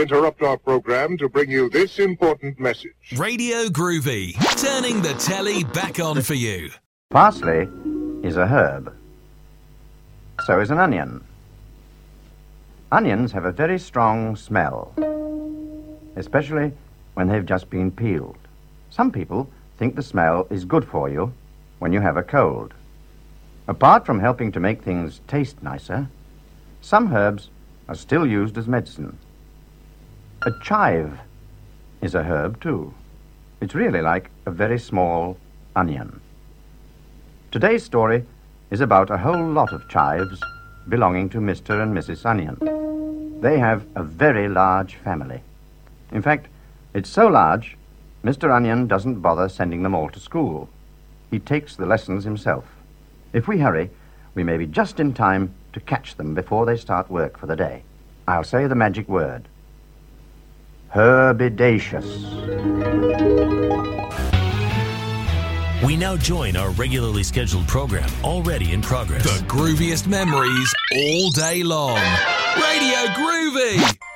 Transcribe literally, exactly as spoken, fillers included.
interrupt our program to bring you this important message. Radio Groovy, turning the telly back on for you. Parsley is a herb. So is an onion. Onions have a very strong smell, especially when they've just been peeled. Some people think the smell is good for you when you have a cold. Apart from helping to make things taste nicer, some herbs are still used as medicine. A chive is a herb, too. It's really like a very small onion. Today's story is about a whole lot of chives belonging to Mister and Missus Onion. They have a very large family. In fact, it's so large, Mister Onion doesn't bother sending them all to school. He takes the lessons himself. If we hurry, we may be just in time to catch them before they start work for the day. I'll say the magic word. Herbidaceous. We now join our regularly scheduled program, already in progress. The grooviest memories all day long. Radio Groovy!